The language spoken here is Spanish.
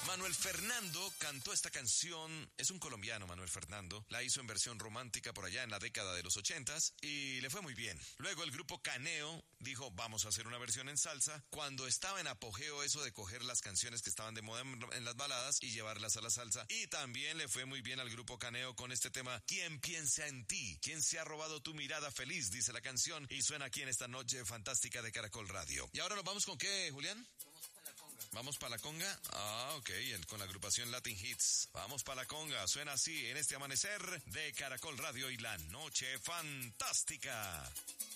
Manuel Fernando cantó esta canción, es un colombiano Manuel Fernando, la hizo en versión romántica por allá en la década de los 80s y le fue muy bien. Luego el grupo Caneo dijo, vamos a hacer una versión en salsa, cuando estaba en apogeo eso de coger las canciones que estaban de moda en las baladas y llevarlas a la salsa. Y también le fue muy bien al grupo Caneo con este tema, ¿Quién piensa en ti? ¿Quién se ha robado tu mirada feliz? Dice la canción y suena aquí en esta noche fantástica de Caracol Radio. ¿Y ahora nos vamos con qué, Julián? Vamos para la conga. Ah, ok, con la agrupación Latin Hits. Vamos para la conga. Suena así en este amanecer de Caracol Radio y la noche fantástica.